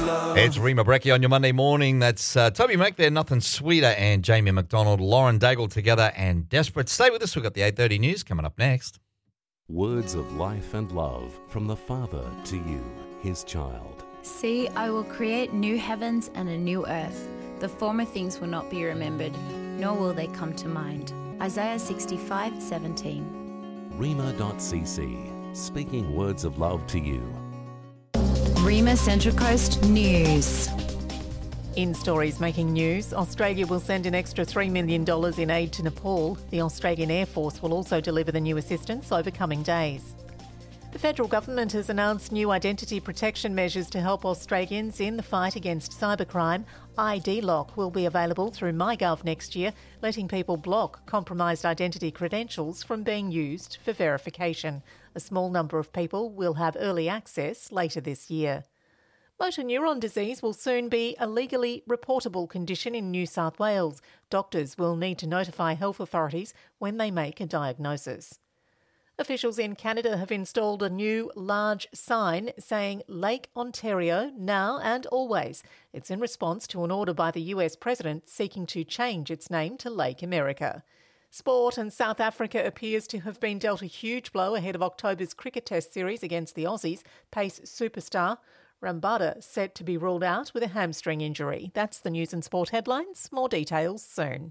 It's Rima Breckie on your Monday morning. That's Toby Mac there, Nothing Sweeter, and Jamie McDonald, Lauren Daigle together and Desperate. Stay with us. We've got the 8:30 news coming up next. Words of life and love from the Father to you, his child. See, I will create new heavens and a new earth. The former things will not be remembered, nor will they come to mind. Isaiah 65:17. Rima.cc, speaking words of love to you. Rima Central Coast News. In stories making news, Australia will send an extra $3 million in aid to Nepal. The Australian Air Force will also deliver the new assistance over coming days. The federal government has announced new identity protection measures to help Australians in the fight against cybercrime. ID Lock will be available through MyGov next year, letting people block compromised identity credentials from being used for verification. A small number of people will have early access later this year. Motor neuron disease will soon be a legally reportable condition in New South Wales. Doctors will need to notify health authorities when they make a diagnosis. Officials in Canada have installed a new large sign saying Lake Ontario now and always. It's in response to an order by the US President seeking to change its name to Lake America. Sport, and South Africa appears to have been dealt a huge blow ahead of October's cricket test series against the Aussies. Pace superstar Rambada set to be ruled out with a hamstring injury. That's the news and sport headlines. More details soon.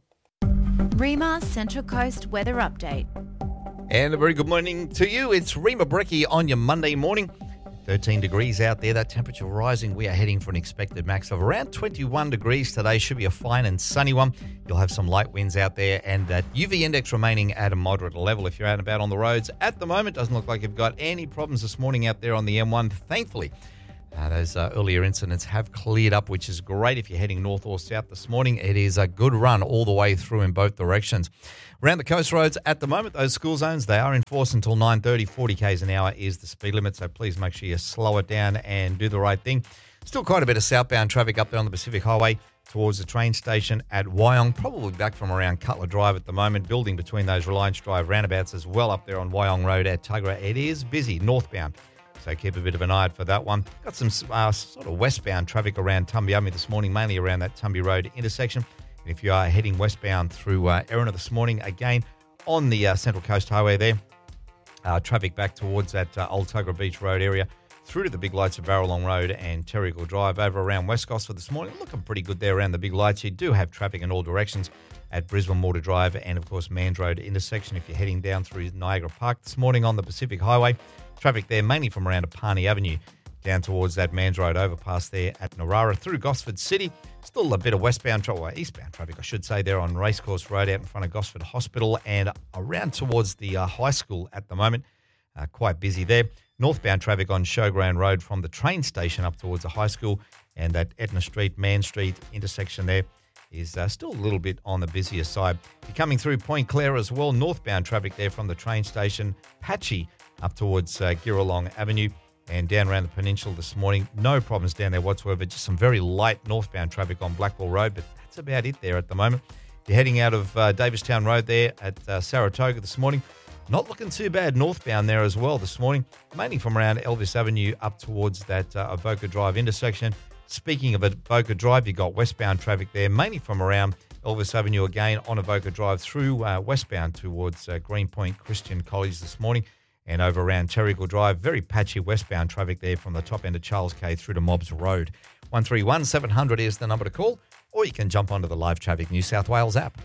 Rima Central Coast Weather Update. And a very good morning to you. It's Rima Breckie on your Monday morning. 13 degrees out there, that temperature rising. We are heading for an expected max of around 21 degrees today. Should be a fine and sunny one. You'll have some light winds out there and that UV index remaining at a moderate level. If you're out and about on the roads at the moment, doesn't look like you've got any problems this morning out there on the M1, thankfully. Those earlier incidents have cleared up, which is great. If you're heading north or south this morning, it is a good run all the way through in both directions. Around the coast roads at the moment, those school zones, they are in force until 9:30. 40 k's an hour is the speed limit, so please make sure you slow it down and do the right thing. Still quite a bit of southbound traffic up there on the Pacific Highway towards the train station at Wyong, probably back from around Cutler Drive at the moment, building between those Reliance Drive roundabouts as well up there on Wyong Road at Tuggerah. It is busy northbound. So keep a bit of an eye out for that one. Got some sort of westbound traffic around Tumbiummi this morning, mainly around that Tumby Road intersection. And if you are heading westbound through Erina this morning, again on the Central Coast Highway there, traffic back towards that Old Tuggerah Beach Road area, through to the big lights of Barrelong Road and Terrigal Drive over around West Gosford this morning. Looking pretty good there around the big lights. You do have traffic in all directions at Brisbane Water Drive and, of course, Manns Road intersection. If you're heading down through Niagara Park this morning on the Pacific Highway, traffic there mainly from around Apani Avenue down towards that Manns Road overpass there at Narara through Gosford City. Still a bit of eastbound traffic, I should say, there on Racecourse Road out in front of Gosford Hospital and around towards the high school at the moment. Quite busy there. Northbound traffic on Showground Road from the train station up towards the high school and that Etna Street, Mann Street intersection there is still a little bit on the busier side. You're coming through Point Clare as well. Northbound traffic there from the train station, patchy up towards Girralong Avenue and down around the peninsula this morning. No problems down there whatsoever. Just some very light northbound traffic on Blackwell Road, but that's about it there at the moment. You're heading out of Davistown Road there at Saratoga this morning. Not looking too bad northbound there as well this morning, mainly from around Elvis Avenue up towards that Avoca Drive intersection. Speaking of Avoca Drive, you've got westbound traffic there, mainly from around Elvis Avenue again on Avoca Drive through westbound towards Greenpoint Christian College this morning and over around Terrigal Drive. Very patchy westbound traffic there from the top end of Charles K through to Mobbs Road. 131 700 is the number to call, or you can jump onto the Live Traffic New South Wales app.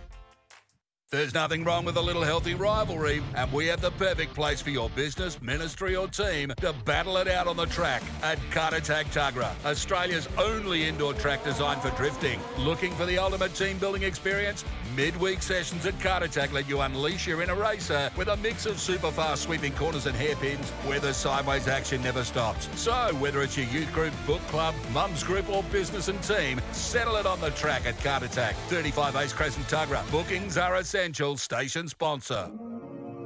There's nothing wrong with a little healthy rivalry, and we have the perfect place for your business, ministry or team to battle it out on the track at Kartatak Tuggerah, Australia's only indoor track designed for drifting. Looking for the ultimate team building experience? Midweek sessions at Kartatak let you unleash your inner racer with a mix of super fast sweeping corners and hairpins where the sideways action never stops. So whether it's your youth group, book club, mum's group or business and team, settle it on the track at Kartatak, 35 Ace Crescent Tuggerah. Bookings are essential. Station sponsor.